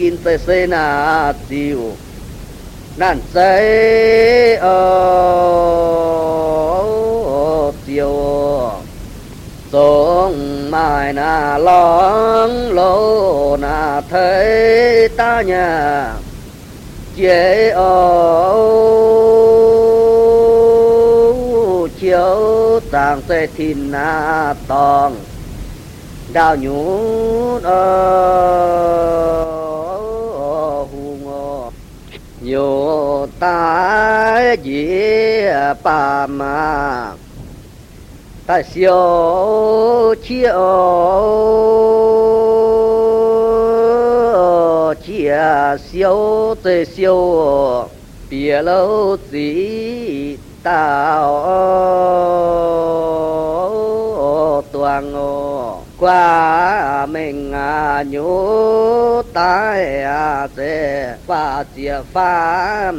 in tê xê na tiêu nan say tiêu sông mai na long lô na thấy ta nhà chế chiếu tàng xe thìn na tòng đào nhún hù ngô nhiều ta dĩ bà mà ta siêu chiếu chia siêu tê siêu bia lâu gì tao toàn qua mình nhú tai sẽ pha chia pha